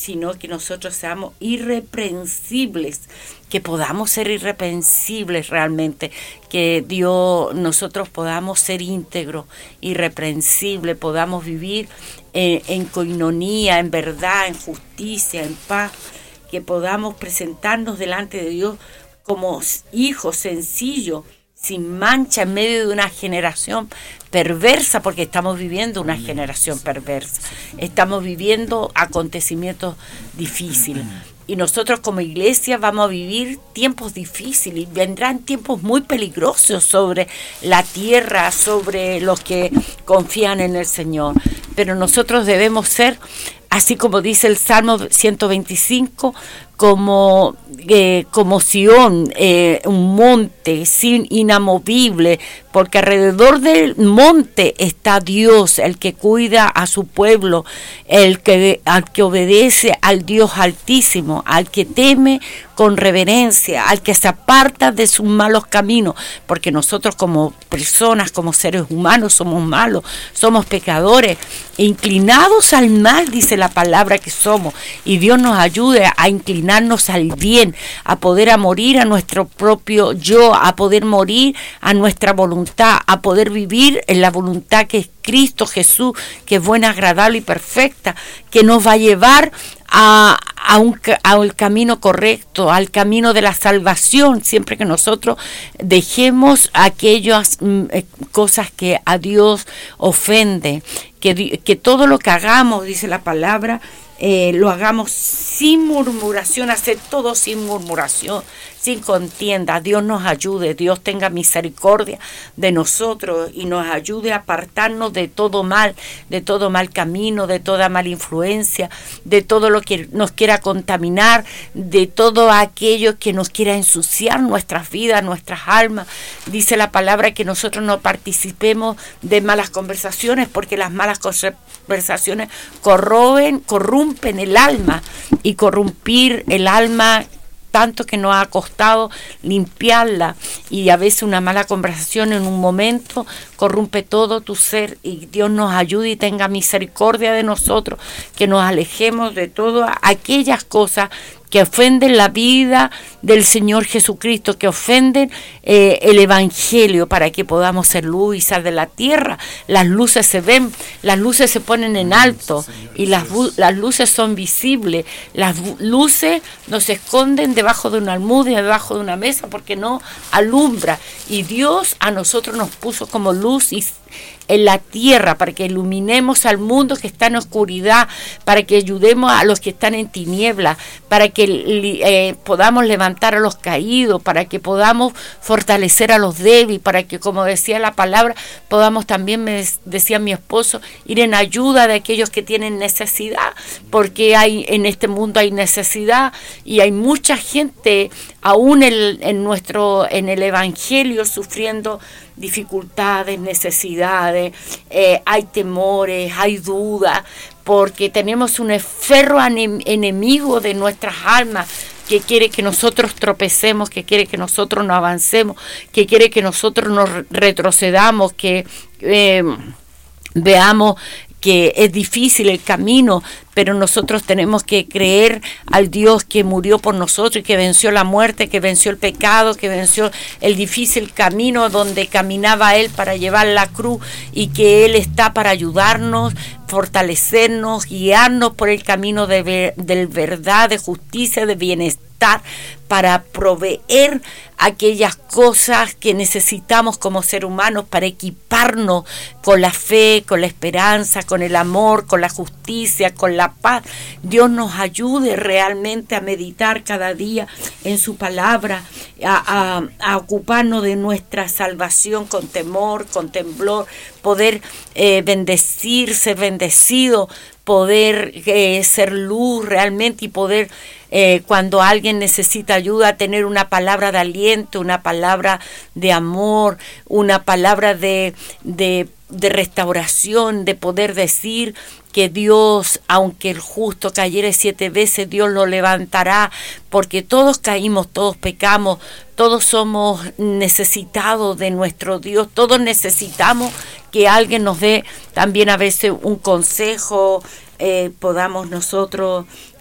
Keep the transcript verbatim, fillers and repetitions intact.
sino que nosotros seamos irreprensibles, que podamos ser irreprensibles realmente, que Dios, nosotros podamos ser íntegros, irreprensibles, podamos vivir en, en coinonía, en verdad, en justicia, en paz, que podamos presentarnos delante de Dios como hijos sencillos, sin mancha, en medio de una generación perversa, porque estamos viviendo una generación perversa, estamos viviendo acontecimientos difíciles, y nosotros como iglesia vamos a vivir tiempos difíciles, y vendrán tiempos muy peligrosos sobre la tierra, sobre los que confían en el Señor, pero nosotros debemos ser, así como dice el Salmo ciento veinticinco, como, eh, como Sión, eh, un monte sin inamovible, porque alrededor del monte está Dios, el que cuida a su pueblo, el que, al que obedece al Dios Altísimo, al que teme con reverencia, al que se aparta de sus malos caminos, porque nosotros como personas, como seres humanos, somos malos, somos pecadores, inclinados al mal, dice la palabra que somos, y Dios nos ayude a inclinarnos al bien, a poder a morir a nuestro propio yo, a poder morir a nuestra voluntad, a poder vivir en la voluntad que es Cristo Jesús, que es buena, agradable y perfecta, que nos va a llevar a, a un al camino correcto, al camino de la salvación, siempre que nosotros dejemos aquellas mm, cosas que a Dios ofende, que, que todo lo que hagamos, dice la palabra, eh, lo hagamos sin murmuración, hacer todo sin murmuración, sin contienda. Dios nos ayude, Dios tenga misericordia de nosotros y nos ayude a apartarnos de todo mal, de todo mal camino, de toda mala influencia, de todo lo que nos quiera contaminar, de todo aquello que nos quiera ensuciar nuestras vidas, nuestras almas. Dice la palabra que nosotros no participemos de malas conversaciones, porque las malas conversaciones corroen, corrompen el alma, y corrompir el alma tanto que nos ha costado limpiarla, y a veces una mala conversación en un momento corrompe todo tu ser, y Dios nos ayude y tenga misericordia de nosotros, que nos alejemos de todas aquellas cosas que ofenden la vida del Señor Jesucristo, que ofenden eh, el Evangelio, para que podamos ser luz y sal de la tierra. Las luces se ven, las luces se ponen en alto, y las, las luces son visibles. Las luces no se esconden debajo de un almud, debajo de una mesa, porque no alumbra. Y Dios a nosotros nos puso como luz y en la tierra, para que iluminemos al mundo que está en oscuridad, para que ayudemos a los que están en tinieblas, para que eh, podamos levantar a los caídos, para que podamos fortalecer a los débiles, para que, como decía la palabra, podamos también, me decía mi esposo, ir en ayuda de aquellos que tienen necesidad, porque hay en este mundo hay necesidad, y hay mucha gente aún en, en nuestro en el Evangelio sufriendo dificultades, necesidades, eh, hay temores, hay dudas, porque tenemos un enfermo enemigo de nuestras almas, que quiere que nosotros tropecemos, que quiere que nosotros no avancemos, que quiere que nosotros nos retrocedamos, que eh, veamos que es difícil el camino, pero nosotros tenemos que creer al Dios que murió por nosotros y que venció la muerte, que venció el pecado, que venció el difícil camino donde caminaba Él para llevar la cruz, y que Él está para ayudarnos, fortalecernos, guiarnos por el camino de, ver, de verdad, de justicia, de bienestar, para proveer aquellas cosas que necesitamos como ser humanos, para equiparnos con la fe, con la esperanza, con el amor, con la justicia, con la paz. Dios nos ayude realmente a meditar cada día en su palabra, a, a, a ocuparnos de nuestra salvación con temor, con temblor, poder eh, bendecir, ser bendecido, poder eh, ser luz realmente, y poder eh, cuando alguien necesita ayuda, tener una palabra de aliento, una palabra de amor, una palabra de, de, de restauración, de poder decir que Dios, aunque el justo cayere siete veces, Dios lo levantará, porque todos caímos, todos pecamos, todos somos necesitados de nuestro Dios, todos necesitamos que alguien nos dé también a veces un consejo, eh, podamos nosotros